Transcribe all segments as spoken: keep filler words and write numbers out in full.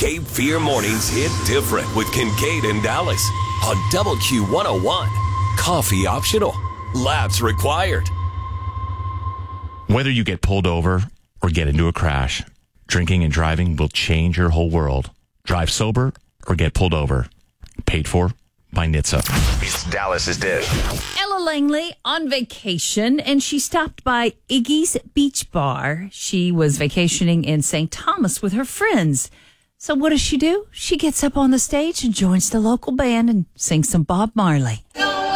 Cape Fear Mornings hit different with Kincaid and Dallas on Double Q one oh one. Coffee optional. Laps required. Whether you get pulled over or get into a crash, drinking and driving will change your whole world. Drive sober or get pulled over. Paid for by N H T S A. It's Dallas's Dish. Ella Langley on vacation, and she stopped by Iggy's Beach Bar. She was vacationing in Saint Thomas with her friends. So what does she do? She gets up on the stage and joins the local band and sings some Bob Marley.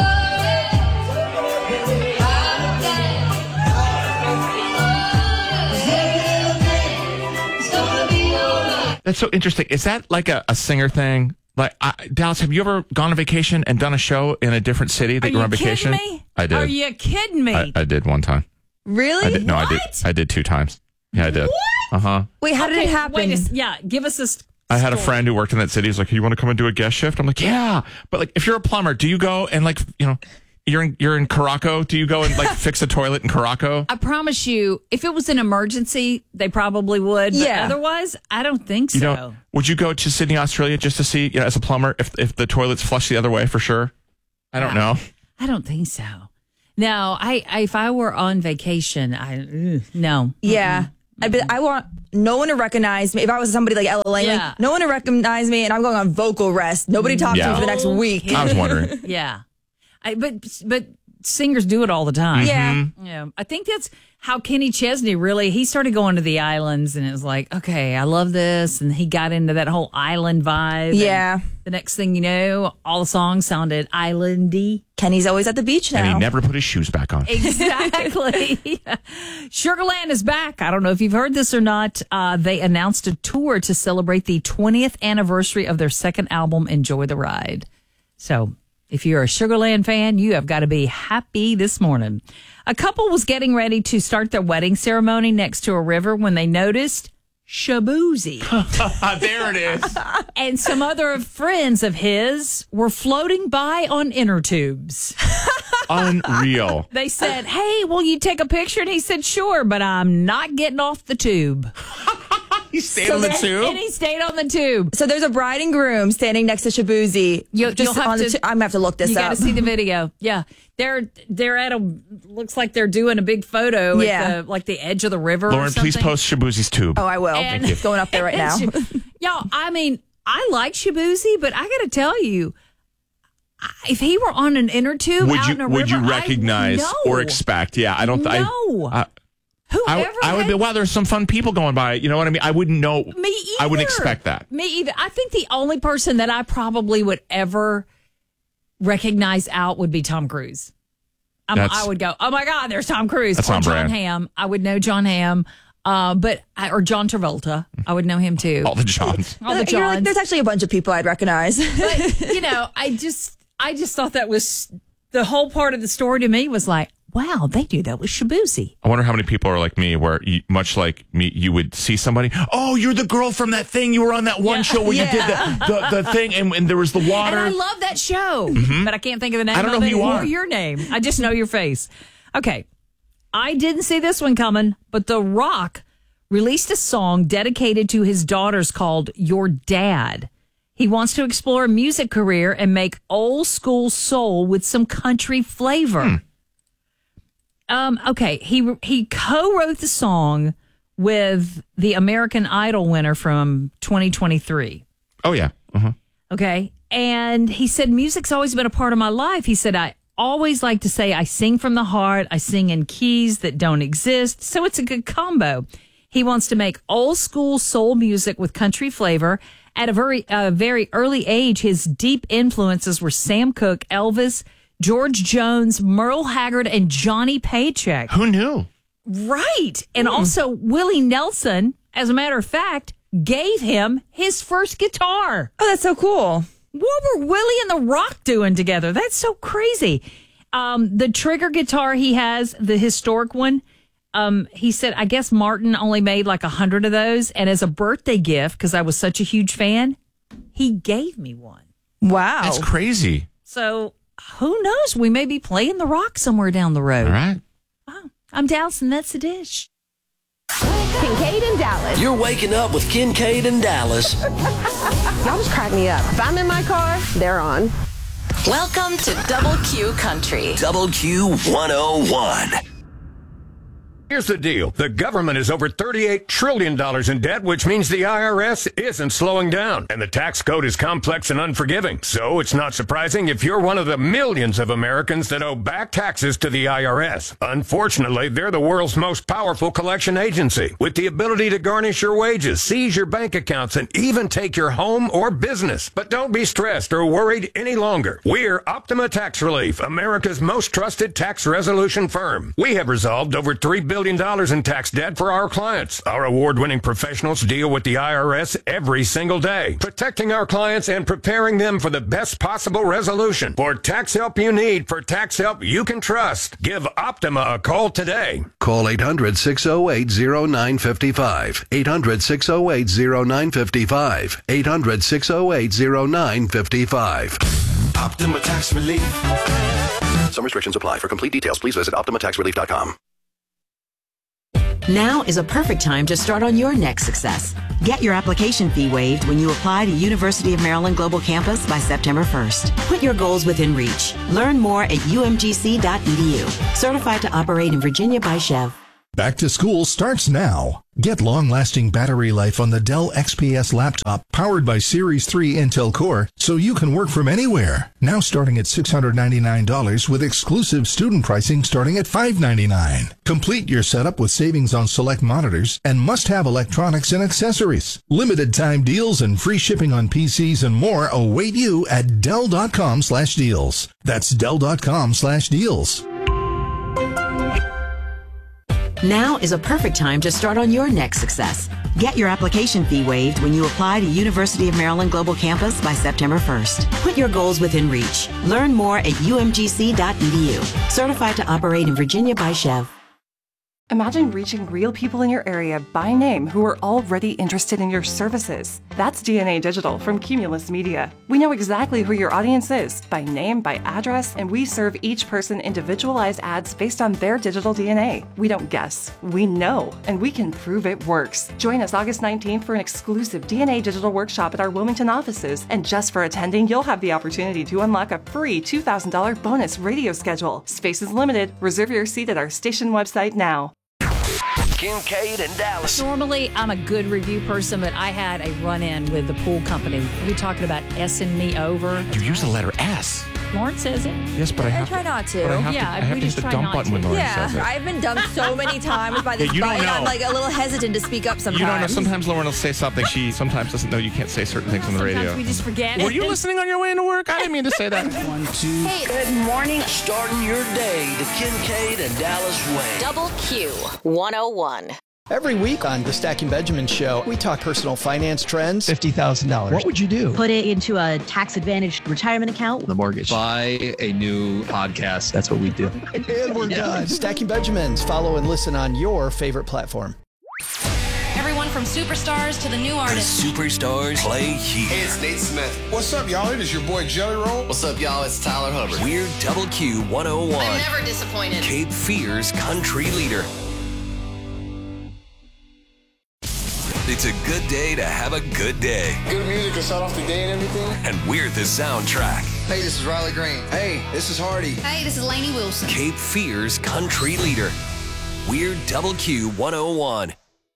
That's so interesting. Is that like a, a singer thing? Like, I, Dallas, have you ever gone on vacation and done a show in a different city that Are you were on you vacation? kidding me? I did. Are you kidding me? I, I did one time. Really? I did, no, I did. What? I did two times. Yeah, I did. What? Uh huh. Wait, how did Okay, it happen? Wait a, yeah, give us this. I had a story. friend who worked in that city. He's like, "You want to come and do a guest shift?" I'm like, "Yeah." But like, if you're a plumber, do you go and like, you know, you're in you're in Caraco? Do you go and like fix a toilet in Caraco? I promise you, if it was an emergency, they probably would. But Yeah. otherwise, I don't think You so. know, would you go to Sydney, Australia, just to see, you know, as a plumber, if if the toilet's flushed the other way for sure? I don't know. I don't think so. No, I, I if I were on vacation, I ugh, no. Yeah. I bet I want no one to recognize me. If I was somebody like Ella Langley, Yeah. no one to recognize me, and I'm going on vocal rest. Nobody talks to Yeah. me for the next week. I was wondering. Yeah, I, but but singers do it all the time. Yeah. Yeah, I think that's how Kenny Chesney really, he started going to the islands and it was like, okay, I love this. And he got into that whole island vibe. Yeah. And the next thing you know, all the songs sounded islandy. Kenny's always at the beach now. And he never put his shoes back on. Exactly. Sugarland is back. I don't know if you've heard this or not. Uh, they announced a tour to celebrate the twentieth anniversary of their second album, Enjoy the Ride. So if you're a Sugarland fan, you have got to be happy this morning. A couple was getting ready to start their wedding ceremony next to a river when they noticed Shaboozey There it is. and some other friends of his were floating by on inner tubes. Unreal. They said, hey, will you take a picture? And he said, sure, but I'm not getting off the tube. He stayed So on the they- tube. And he stayed on the tube. So there's a bride and groom standing next to Shaboozey. You- just you'll have on the to- tu- I'm gonna have to look this You up. got to see the video. Yeah. They're they're at a, looks like they're doing a big photo Yeah. at the, like the edge of the river. Lauren, or something. please post Shaboozey's tube. Oh, I will. And- Thank you. Going up there right now. Y'all, I mean, I like Shaboozey, but I got to tell you, I- if he were on an inner tube would out you in a would river, you recognize I, or no. expect? Yeah, I don't. th- No. I, I, Whoever I, I would had- be. Wow, there's some fun people going by. You know what I mean? I wouldn't know. Me either. I wouldn't expect that. Me either. I think the only person that I probably would ever recognize out would be Tom Cruise. I'm, That's- I would go, oh my God, there's Tom Cruise. That's or on John brand. Hamm. I would know John Hamm. Uh, but I, or John Travolta. I would know him too. All the Johns. All the You're like, Johns. there's actually a bunch of people I'd recognize. But, you know, I just, I just thought that was the whole part of the story to me was like, wow, they do that with Shaboozey. I wonder how many people are like me, where you, much like me, you would see somebody. Oh, you're the girl from that thing. You were on that one Yeah. show where Yeah. you did the, the, the thing, and, and there was the water. And I love that show, but I can't think of the name I don't know of who it you or are. your name. I just know your face. Okay. I didn't see this one coming, but The Rock released a song dedicated to his daughters called Your Dad. He wants to explore a music career and make old school soul with some country flavor. Hmm. Um, okay, he he co-wrote the song with the American Idol winner from twenty twenty-three. oh yeah. Uh-huh. Okay. And he said, music's always been a part of my life. He said, I always like to say I sing from the heart. I sing in keys that don't exist. So it's a good combo. He wants to make old school soul music with country flavor. At a very, uh, very early age, his deep influences were Sam Cooke, Elvis, George Jones, Merle Haggard, and Johnny Paycheck. Who knew? Right. And also Willie Nelson, as a matter of fact, gave him his first guitar. Oh, that's so cool. What were Willie and The Rock doing together? That's so crazy. Um, the trigger guitar he has, the historic one, um, he said, I guess Martin only made like a hundred of those. And as a birthday gift, because I was such a huge fan, he gave me one. Wow. That's crazy. So who knows? We may be playing The Rock somewhere down the road. All right. I'm Dallas, and that's the dish. Kincaid and Dallas. You're waking up with Kincaid and Dallas. Y'all just crack me up. If I'm in my car, they're on. Welcome to Double Q Country. Double Q one oh one. Here's the deal. The government is over thirty-eight trillion dollars in debt, which means the I R S isn't slowing down. And the tax code is complex and unforgiving. So it's not surprising if you're one of the millions of Americans that owe back taxes to the I R S. Unfortunately, they're the world's most powerful collection agency, with the ability to garnish your wages, seize your bank accounts, and even take your home or business. But don't be stressed or worried any longer. We're Optima Tax Relief, America's most trusted tax resolution firm. We have resolved over three billion dollars in tax debt for our clients. Our award-winning professionals deal with the I R S every single day, protecting our clients and preparing them for the best possible resolution. For tax help you need, for tax help you can trust, give Optima a call today. Call eight hundred, six oh eight, oh nine five five. eight hundred, six oh eight, oh nine five five. eight hundred, six oh eight, oh nine five five. Optima Tax Relief. Some restrictions apply. For complete details, please visit optima tax relief dot com. Now is a perfect time to start on your next success. Get your application fee waived when you apply to University of Maryland Global Campus by September first. Put your goals within reach. Learn more at u m g c dot e d u. Certified to operate in Virginia by Chev. Back to school starts now. Get long-lasting battery life on the Dell X P S laptop powered by Series three Intel Core so you can work from anywhere. Now starting at six hundred ninety-nine dollars with exclusive student pricing starting at five hundred ninety-nine dollars. Complete your setup with savings on select monitors and must-have electronics and accessories. Limited time deals and free shipping on P Cs and more await you at Dell.com slash deals. That's Dell.com slash deals. Now is a perfect time to start on your next success. Get your application fee waived when you apply to University of Maryland Global Campus by September first. Put your goals within reach. Learn more at u m g c dot e d u. Certified to operate in Virginia by Chev. Imagine reaching real people in your area by name who are already interested in your services. That's D N A Digital from Cumulus Media. We know exactly who your audience is by name, by address, and we serve each person individualized ads based on their digital D N A. We don't guess, we know, and we can prove it works. Join us August nineteenth for an exclusive D N A Digital workshop at our Wilmington offices. And just for attending, you'll have the opportunity to unlock a free two thousand dollars bonus radio schedule. Space is limited. Reserve your seat at our station website now. Kincaid and Dallas. Normally, I'm a good review person, but I had a run-in with the pool company. We're talking about S-ing me over. You use the letter S. Lauren says it. Yes, but I have try to, not to. but I have Yeah, to, I have we to hit just the try dump not button to. when Lauren Yeah, says it. I've been dumped so many times by this Yeah, you don't bite. know. I'm like a little hesitant to speak up sometimes. You don't know. Sometimes Lauren will say something she sometimes doesn't know you can't say certain things on the radio. Sometimes we just forget. Were you listening on your way into work? I didn't mean to say that. One, two. Hey, good morning. Starting your day the Kincaid and Dallas way. Double Q one oh one. Every week on the Stacking Benjamin Show, we talk personal finance trends. fifty thousand dollars. What would you do? Put it into a tax-advantaged retirement account. The mortgage. Buy a new podcast. That's what we do. And we're done. Stacking Benjamins. Follow and listen on your favorite platform. Everyone from superstars to the new artists. The superstars play here. Hey, it's Nate Smith. What's up, y'all? It is your boy Jelly Roll. What's up, y'all? It's Tyler Hubbard. We're Double Q one oh one. I'm never disappointed. Cape Fear's country leader. It's a good day to have a good day. Good music to start off the day and everything. And we're the soundtrack. Hey, this is Riley Green. Hey, this is Hardy. Hey, this is Lainey Wilson. Cape Fear's country leader. We're Double Q one oh one.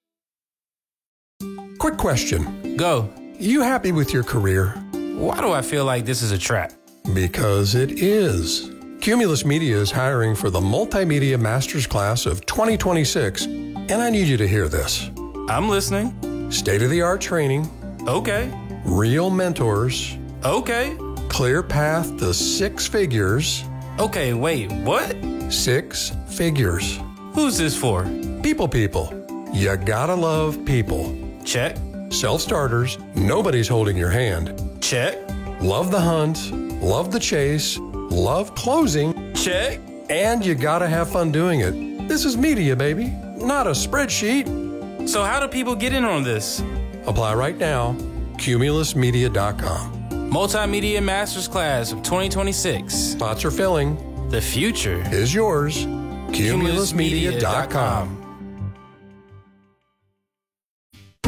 Quick question. Go. You happy with your career? Why do I feel like this is a trap? Because it is. Cumulus Media is hiring for the Multimedia Masters Class of twenty twenty-six, and I need you to hear this. I'm listening. State-of-the-art training. Okay. Real mentors. Okay. Clear path to six figures. Okay, wait, what? Six figures. Who's this for? People people. You gotta love people. Check. Self-starters. Nobody's holding your hand. Check. Love the hunt. Love the chase. Love closing. Check. And you gotta have fun doing it. This is media, baby, not a spreadsheet. So how do people get in on this? Apply right now. Cumulus Media dot com. Multimedia Masters Class of twenty twenty-six. Spots are filling. The future is yours. Cumulus Media dot com.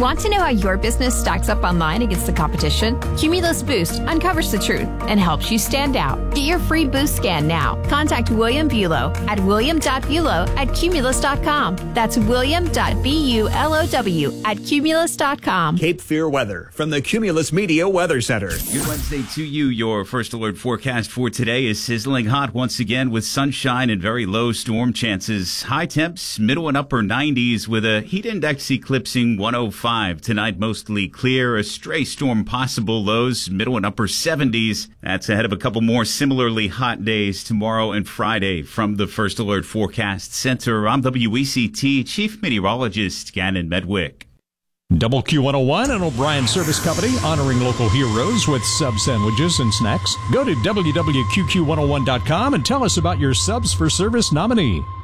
Want to know how your business stacks up online against the competition? Cumulus Boost uncovers the truth and helps you stand out. Get your free Boost scan now. Contact William Bulow at william dot bulow at cumulus dot com. That's william dot bulow at cumulus dot com. Cape Fear weather from the Cumulus Media Weather Center. Good Wednesday to you. Your first alert forecast for today is sizzling hot once again with sunshine and very low storm chances. High temps, middle and upper nineties with a heat index eclipsing one oh five. Tonight, mostly clear. A stray storm possible. Lows, middle and upper seventies. That's ahead of a couple more similarly hot days tomorrow and Friday. From the First Alert Forecast Center, I'm W E C T Chief Meteorologist Gannon Medwick. Double Q one oh one and O'Brien Service Company, honoring local heroes with sub sandwiches and snacks. Go to w w w dot q q one oh one dot com and tell us about your Subs for Service nominee.